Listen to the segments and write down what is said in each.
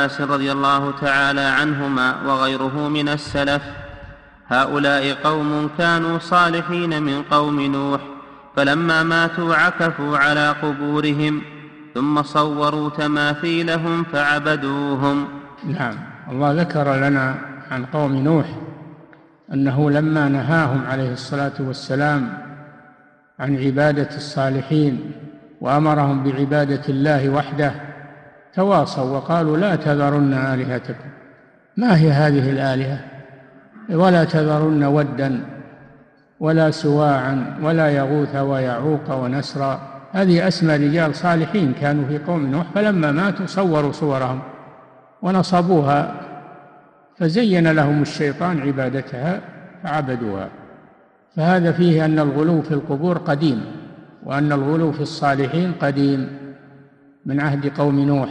عباس رضي الله تعالى عنهما وغيره من السلف: هؤلاء قوم كانوا صالحين من قوم نوح، فلما ماتوا عكفوا على قبورهم ثم صوروا تماثيلهم فعبدوهم. نعم. الله ذكر لنا عن قوم نوح أنه لما نهاهم عليه الصلاة والسلام عن عبادة الصالحين وأمرهم بعبادة الله وحده تواصوا وقالوا: لا تذرن آلهتكم. ما هي هذه الآلهة؟ ولا تذرن ودا ولا سواعا ولا يغوث ويعوق ونسرا. هذه أسماء رجال صالحين كانوا في قوم نوح، فلما ماتوا صوروا صورهم ونصبوها، فزين لهم الشيطان عبادتها فعبدوها. فهذا فيه أن الغلو في القبور قديم، وأن الغلو في الصالحين قديم من عهد قوم نوح،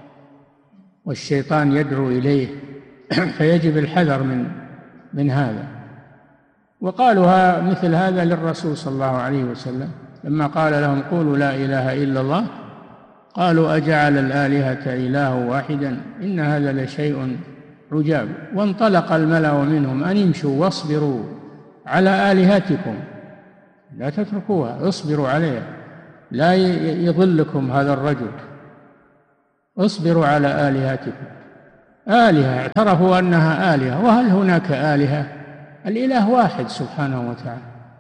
والشيطان يدعو إليه فيجب الحذر من هذا. وقالوا مثل هذا للرسول صلى الله عليه وسلم لما قال لهم: قولوا لا إله إلا الله، قالوا: أجعل الآلهة إله واحدا إن هذا لشيء عجاب. وانطلق الملأ منهم أن امشوا واصبروا على آلهتكم، لا تتركوها، اصبروا عليها، لا يضلكم هذا الرجل، اصبروا على آلهتكم. آلهة اعترفوا أنها آلهة، وهل هناك آلهة؟ الإله واحد سبحانه وتعالى،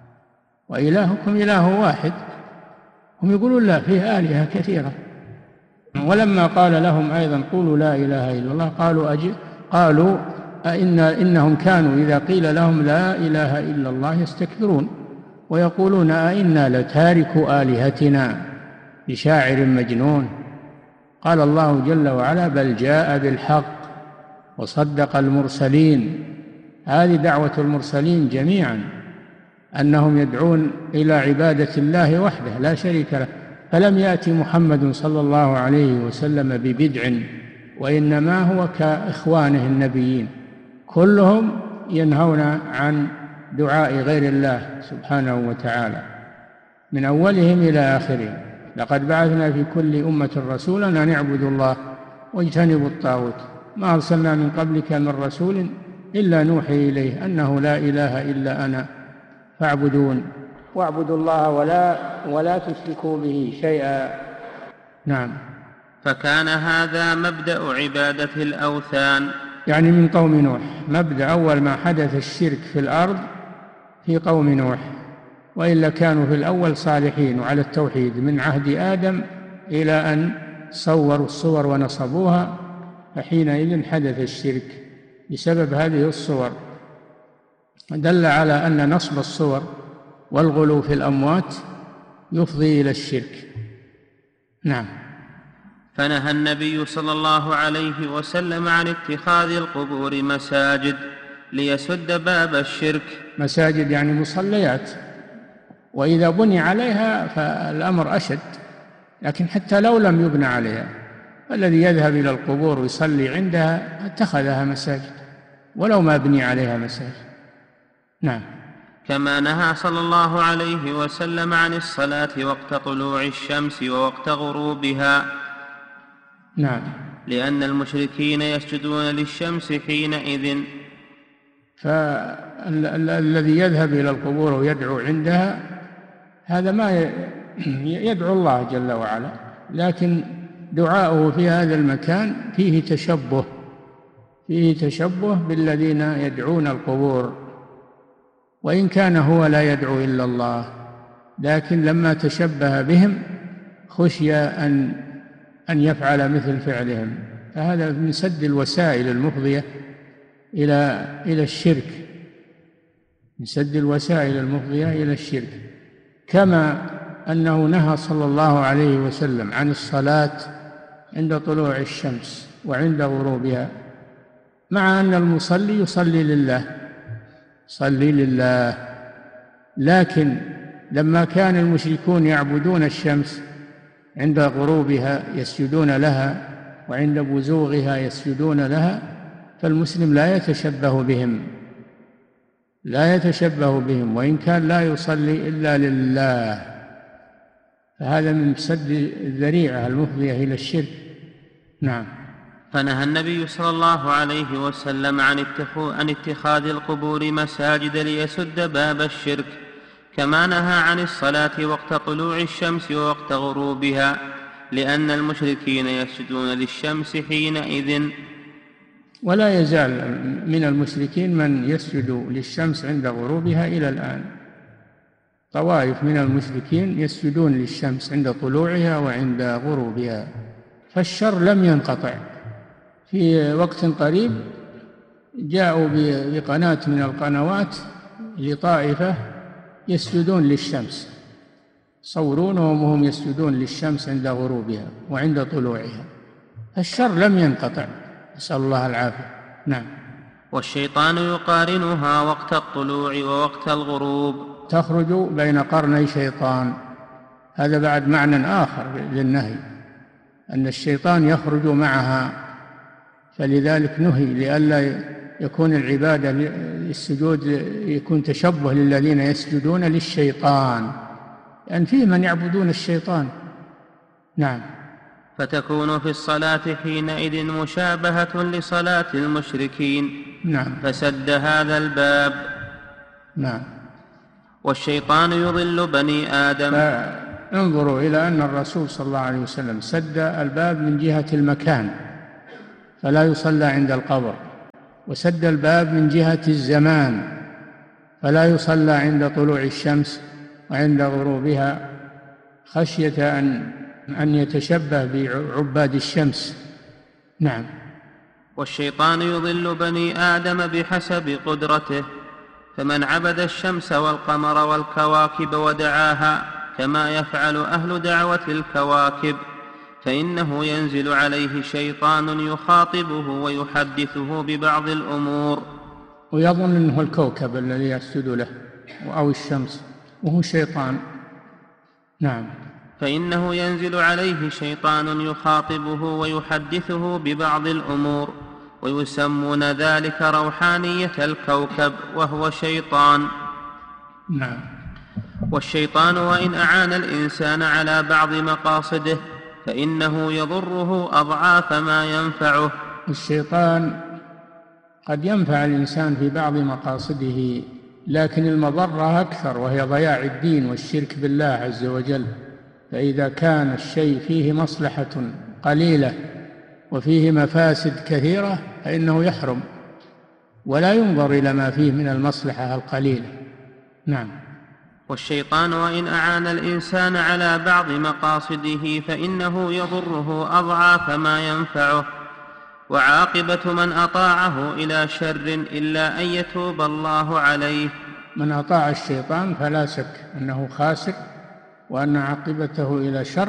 وإلهكم إله واحد. هم يقولون لا، فيه آلهة كثيرة. ولما قال لهم أيضا: قولوا لا إله إلا الله، قالوا إنهم كانوا إذا قيل لهم لا إله إلا الله يستكبرون ويقولون: أئنا لتاركو آلهتنا لشاعر مجنون. قال الله جل وعلا: بل جاء بالحق وصدق المرسلين. هذه دعوة المرسلين جميعا، أنهم يدعون إلى عبادة الله وحده لا شريك له. فلم يأتي محمد صلى الله عليه وسلم ببدع، وإنما هو كإخوانه النبيين، كلهم ينهون عن دعاء غير الله سبحانه وتعالى من أولهم إلى آخرهم. لقد بعثنا في كل أمة رسولا أن اعبدوا الله واجتنبوا الطاغوت، ما أرسلنا من قبلك من رسول إلا نوحي إليه أنه لا إله إلا أنا فاعبدون، واعبدوا الله ولا تشركوا به شيئا. نعم. فكان هذا مبدأ عبادة الأوثان، يعني من قوم نوح. مبدأ أول ما حدث الشرك في الأرض في قوم نوح، وإلا كانوا في الأول صالحين وعلى التوحيد من عهد آدم إلى أن صوروا الصور ونصبوها، فحينئذ حدث الشرك بسبب هذه الصور. دل على أن نصب الصور والغلو في الأموات يفضي إلى الشرك. نعم. فنهى النبي صلى الله عليه وسلم عن اتخاذ القبور مساجد ليسد باب الشرك. مساجد يعني مصليات، وإذا بني عليها فالأمر أشد، لكن حتى لو لم يبنى عليها الذي يذهب إلى القبور ويصلي عندها اتخذها مساجد ولو ما بني عليها مساجد. نعم. كما نهى صلى الله عليه وسلم عن الصلاة وقت طلوع الشمس ووقت غروبها. نعم. لأن المشركين يسجدون للشمس حينئذ. فالذي يذهب إلى القبور ويدعو عندها هذا ما يدعو الله جل وعلا، لكن دعاؤه في هذا المكان فيه تشبه بالذين يدعون القبور، وإن كان هو لا يدعو إلا الله، لكن لما تشبه بهم خشي أن يفعل مثل فعلهم. فهذا من سد الوسائل المفضية إلى الشرك، من سد الوسائل المفضية إلى الشرك. كما أنه نهى صلى الله عليه وسلم عن الصلاة عند طلوع الشمس وعند غروبها، مع أن المصلي يصلي لله، لكن لما كان المشركون يعبدون الشمس عند غروبها يسجدون لها وعند بزوغها يسجدون لها، فالمسلم لا يتشبه بهم وإن كان لا يصلي إلا لله. فهذا من سد الذريعة المفضية إلى الشرك. نعم. فنهى النبي صلى الله عليه وسلم عن اتخاذ القبور مساجد ليسد باب الشرك، كما نهى عن الصلاة وقت طلوع الشمس ووقت غروبها، لأن المشركين يسجدون للشمس حينئذ. ولا يزال من المشركين من يسجد للشمس عند غروبها إلى الآن. طوائف من المشركين يسجدون للشمس عند طلوعها وعند غروبها، فالشر لم ينقطع. في وقت قريب جاءوا بقناة من القنوات لطائفة يسجدون للشمس، صورونهم وهم يسجدون للشمس عند غروبها وعند طلوعها. الشر لم ينقطع، نسأل الله العافية. نعم. والشيطان يقارنها وقت الطلوع ووقت الغروب. تخرج بين قرني شيطان، هذا بعد معنى آخر للنهي، أن الشيطان يخرج معها، فلذلك نهي لئلا يكون العبادة للسجود يكون تشبه للذين يسجدون للشيطان، لأن فيه من يعبدون الشيطان. نعم. فتكون في الصلاة حينئذ مشابهة لصلاة المشركين. نعم. فسد هذا الباب. نعم. والشيطان يضل بني آدم. انظروا إلى أن الرسول صلى الله عليه وسلم سد الباب من جهة المكان فلا يصلى عند القبر، وسد الباب من جهة الزمان فلا يصلى عند طلوع الشمس وعند غروبها، خشية أن يتشبه بعباد الشمس. نعم. والشيطان يضل بني آدم بحسب قدرته، فمن عبد الشمس والقمر والكواكب ودعاها كما يفعل أهل دعوة الكواكب، فإنه ينزل عليه شيطان يخاطبه ويحدثه ببعض الأمور، ويظن أنه الكوكب الذي يسجد له أو الشمس، وهو شيطان. نعم. فإنه ينزل عليه شيطان يخاطبه ويحدثه ببعض الأمور، ويسمون ذلك روحانية الكوكب، وهو شيطان. نعم. والشيطان وإن أعان الإنسان على بعض مقاصده فإنه يضره أضعاف ما ينفعه. الشيطان قد ينفع الإنسان في بعض مقاصده، لكن المضرة أكثر، وهي ضياع الدين والشرك بالله عز وجل. فإذا كان الشيء فيه مصلحة قليلة وفيه مفاسد كثيرة فإنه يحرم، ولا ينظر إلى ما فيه من المصلحة القليلة. نعم. والشيطان وإن أعان الإنسان على بعض مقاصده فإنه يضره أضعاف ما ينفعه، وعاقبة من أطاعه إلى شر إلا أن يتوب الله عليه. من أطاع الشيطان فلا شك أنه خاسر، وأن عاقبته إلى شر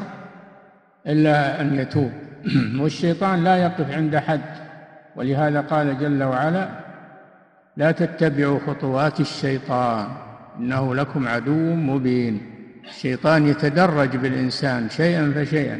إلا أن يتوب. والشيطان لا يقف عند حد، ولهذا قال جل وعلا: لا تتبعوا خطوات الشيطان إنه لكم عدو مبين. الشيطان يتدرج بالإنسان شيئا فشيئا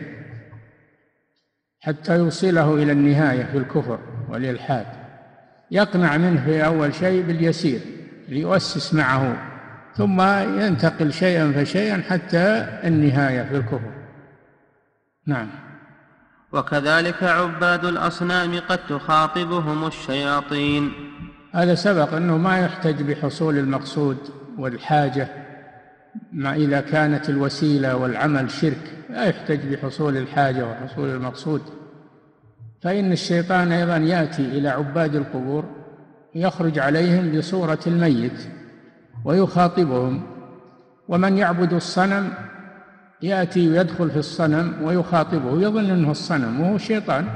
حتى يوصله إلى النهاية في الكفر والإلحاد، يقنع منه في أول شيء باليسير ليؤسس معه، ثم ينتقل شيئا فشيئا حتى النهاية في الكفر. نعم. وكذلك عباد الأصنام قد تخاطبهم الشياطين. هذا سبق أنه ما يحتج بحصول المقصود والحاجة، ما إذا كانت الوسيلة والعمل شرك لا يحتج بحصول الحاجة وحصول المقصود. فإن الشيطان أيضا يأتي إلى عباد القبور، يخرج عليهم بصورة الميت ويخاطبهم، ومن يعبد الصنم يأتي ويدخل في الصنم ويخاطبه، يظن أنه الصنم وهو شيطان.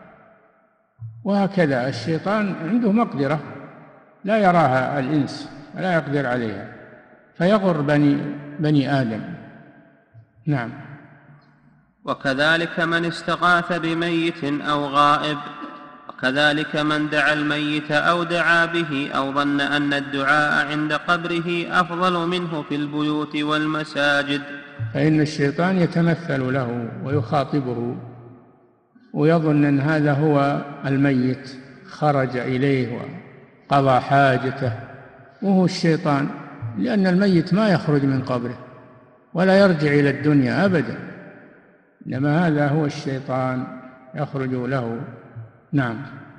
وهكذا الشيطان عنده مقدرة لا يراها الإنس ولا يقدر عليها، فيغر بني آدم. نعم. وكذلك من استغاث بميت أو غائب، وكذلك من دعا الميت أو دعا به أو ظن أن الدعاء عند قبره أفضل منه في البيوت والمساجد، فإن الشيطان يتمثل له ويخاطبه ويظن أن هذا هو الميت، خرج إليه وقضى حاجته، وهو الشيطان، لأن الميت ما يخرج من قبره ولا يرجع إلى الدنيا أبدا، إنما هذا هو الشيطان يخرج له. نعم.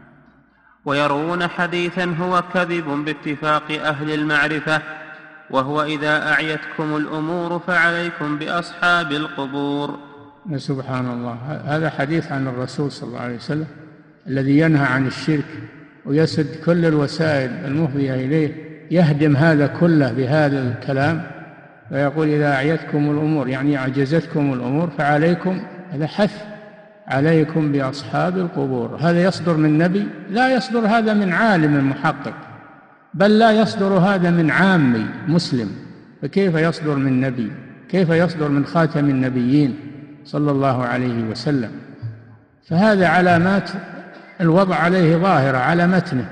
ويروون حديثا هو كذب باتفاق أهل المعرفة، وهو إذا أعيتكم الأمور فعليكم بأصحاب القبور. سبحان الله، هذا حديث عن الرسول صلى الله عليه وسلم الذي ينهى عن الشرك ويسد كل الوسائل المفضية إليه، يهدم هذا كله بهذا الكلام ويقول إذا أعيتكم الأمور، يعني أعجزتكم الأمور، فعليكم، هذا حث عليكم بأصحاب القبور. هذا يصدر من نبي؟ لا يصدر هذا من عالم محقق، بل لا يصدر هذا من عامي مسلم، فكيف يصدر من نبي؟ كيف يصدر من خاتم النبيين صلى الله عليه وسلم؟ فهذا علامات الوضع عليه ظاهرة على متنه،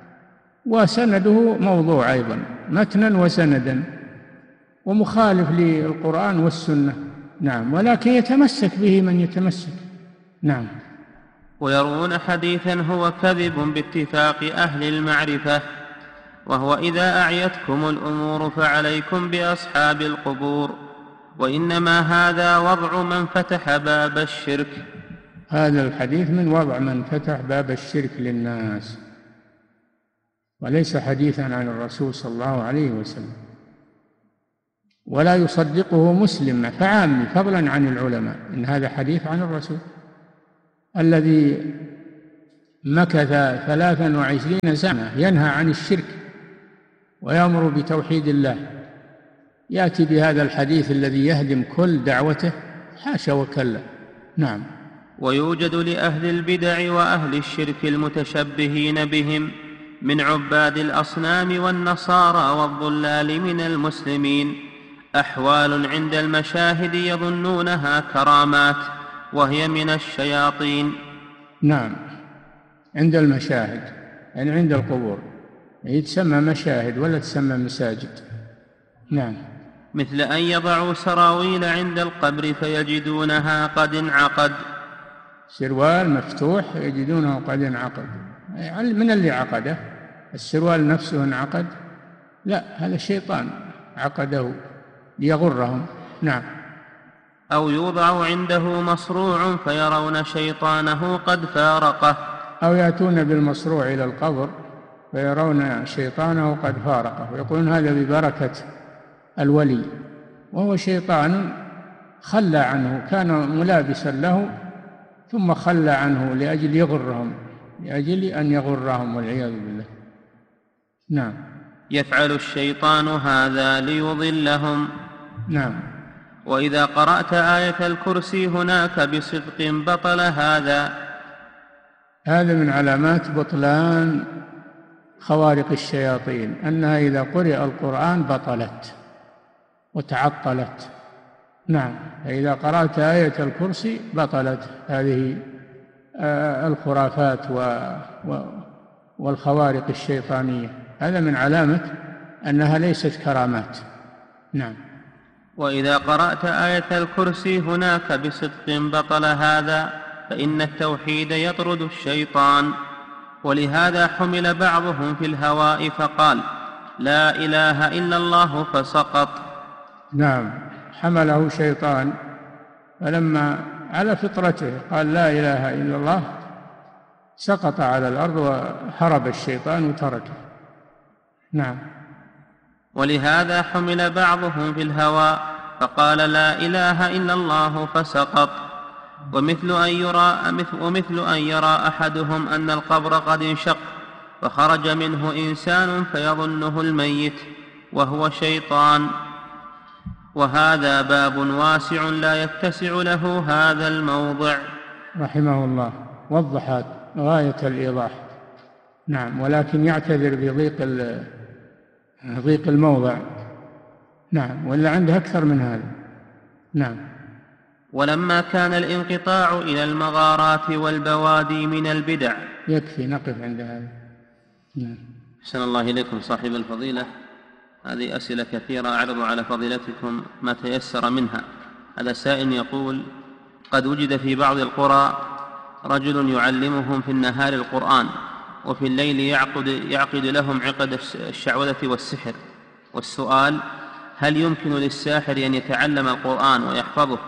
وسنده موضوع أيضا، متنا وسندا، ومخالف للقرآن والسنة. نعم، ولكن يتمسك به من يتمسك. نعم. ويروون حديثا هو كذب باتفاق أهل المعرفة، وهو إذا أعيتكم الأمور فعليكم بأصحاب القبور، وإنما هذا وضع من فتح باب الشرك. هذا الحديث من وضع من فتح باب الشرك للناس، وليس حديثا عن الرسول صلى الله عليه وسلم، ولا يصدقه مسلم فعامي، فضلا عن العلماء، إن هذا حديث عن الرسول الذي مكث 23 سنة ينهى عن الشرك ويأمر بتوحيد الله، يأتي بهذا الحديث الذي يهدم كل دعوته؟ حاشا وكلا. نعم. ويوجد لأهل البدع وأهل الشرك المتشبهين بهم من عباد الأصنام والنصارى والضلال من المسلمين أحوال عند المشاهد يظنونها كرامات، وهي من الشياطين. نعم، عند المشاهد، يعني عند القبور، هي تسمى مشاهد ولا تسمى مساجد. نعم. مثل أن يضعوا سراويل عند القبر فيجدونها قد انعقد، سروال مفتوح يجدونه قد انعقد، من اللي عقده؟ السروال نفسه انعقد؟ لا، هذا الشيطان عقده ليغرهم. نعم. أو يوضع عنده مصروع فيرون شيطانه قد فارقه، أو يأتون بالمصروع إلى القبر فيرون شيطانه قد فارقه، ويقولون هذا ببركة الولي، وهو شيطان خلى عنه، كان ملابسا له ثم خلى عنه لأجل يغرهم، لأجل أن يغرهم والعياذ بالله. نعم. يفعل الشيطان هذا ليضلهم. نعم. وإذا قرأت آية الكرسي هناك بصدق بطل هذا. هذا من علامات بطلان خوارق الشياطين، أنها إذا قرئ القرآن بطلت وتعطلت. نعم، فإذا قرأت آية الكرسي بطلت هذه الخرافات والخوارق الشيطانية، هذا من علامة أنها ليست كرامات. نعم. وإذا قرأت آية الكرسي هناك بصدق بطل هذا، فإن التوحيد يطرد الشيطان. ولهذا حمل بعضهم في الهواء فقال لا إله إلا الله فسقط. نعم، حمله شيطان، فلما على فطرته قال لا إله إلا الله سقط على الأرض وهرب الشيطان وتركه. نعم. ولهذا حمل بعضهم في الهواء فقال لا إله إلا الله فسقط. ومثل أن يرى أحدهم أن القبر قد انشق فخرج منه إنسان فيظنه الميت وهو شيطان، وهذا باب واسع لا يتسع له هذا الموضع. رحمه الله وضح غاية الإيضاح. نعم، ولكن يعتذر بضيق الموضع. نعم، ولا عنده أكثر من هذا. نعم. ولما كان الانقطاع إلى المغارات والبوادي من البدع. يكفي نقف عند هذا. نعم. أحسن الله إليكم صاحب الفضيلة، هذه أسئلة كثيرة أعرض على فضيلتكم ما تيسر منها. هذا سائل يقول قد وجد في بعض القرى رجل يعلمهم في النهار القرآن وفي الليل يعقد لهم عقد الشعوذة والسحر، والسؤال هل يمكن للساحر أن يتعلم القرآن ويحفظه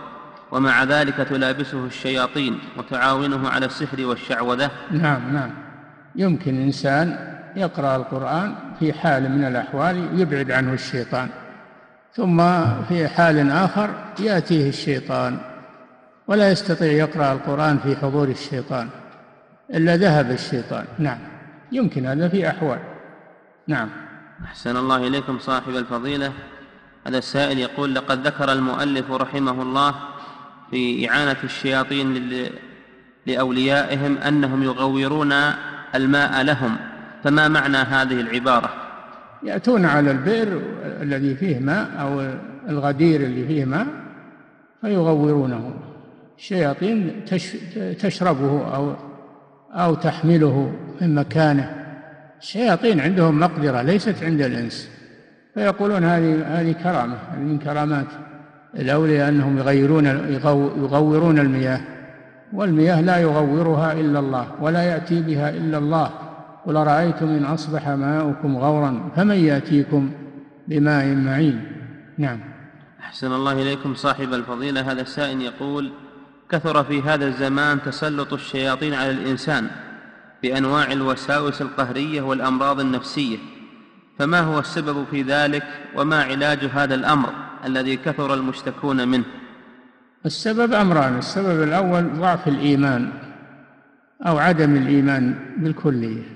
ومع ذلك تلابسه الشياطين وتعاونه على السحر والشعوذة؟ نعم، يمكن إنسان يقرأ القرآن في حال من الأحوال يبعد عنه الشيطان، ثم في حال آخر يأتيه الشيطان ولا يستطيع يقرأ القرآن في حضور الشيطان إلا ذهب الشيطان. نعم، يمكن هذا في أحوال. نعم. أحسن الله إليكم صاحب الفضيلة. هذا السائل يقول: لقد ذكر المؤلف رحمه الله في إعانة الشياطين لأوليائهم أنهم يغورون الماء لهم، فما معنى هذه العبارة؟ يأتون على البئر الذي فيه ماء أو الغدير اللي فيه ماء فيغورونه، الشياطين تشربه أو تحمله من مكانه. الشياطين عندهم مقدرة ليست عند الإنس، فيقولون هذه كرامة، هذه من كرامات الأولياء أنهم يغورون المياه، والمياه لا يغورها إلا الله ولا يأتي بها إلا الله. قل أرأيتم إن أصبح ماؤكم غورا فمن يأتيكم بماء معين. نعم. أحسن الله إليكم صاحب الفضيلة. هذا السائل يقول: كثر في هذا الزمان تسلط الشياطين على الإنسان بأنواع الوساوس القهرية والأمراض النفسية، فما هو السبب في ذلك، وما علاج هذا الأمر الذي كثر المشتكون منه؟ السبب أمران: السبب الأول ضعف الإيمان أو عدم الإيمان بالكلية،